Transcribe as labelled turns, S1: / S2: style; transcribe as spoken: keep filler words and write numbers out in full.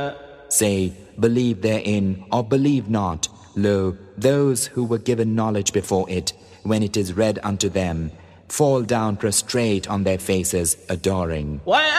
S1: Say, believe therein or believe not. Lo, those who were given knowledge before it, when it is read unto them, fall down prostrate on their faces, adoring.